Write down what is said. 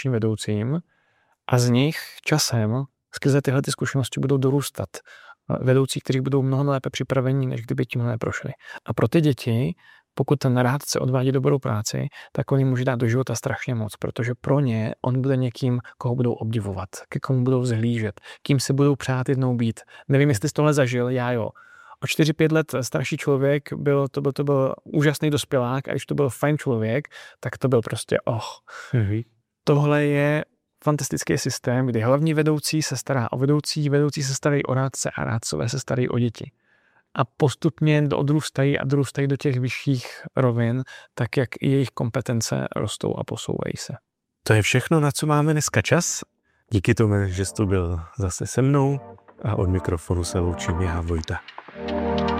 dalším vedoucím a z nich časem skrze tyhle ty zkušenosti budou dorůstat vedoucí, kteří budou mnohem lépe připraveni, než kdyby tímhle neprošli. A pro ty děti, pokud ten rádce odvádí dobrou práci, tak on jim může dát do života strašně moc, protože pro ně on bude někým, koho budou obdivovat, ke komu budou vzhlížet, kým se budou přát jednou být. Nevím, jestli jsi tohle zažil, já jo. O 4-5 let starší člověk, to byl úžasný dospělák a když to byl fajn člověk, tak to byl prostě Tohle je fantastický systém, kdy hlavní vedoucí se stará o vedoucí se starají o rádce a rádcové se starají o děti. A postupně odrůstají do těch vyšších rovin, tak jak i jejich kompetence rostou a posouvají se. To je všechno, na co máme dneska čas. Díky tomu, že jsi tu byl zase se mnou a od mikrofonu se loučím já, Vojta.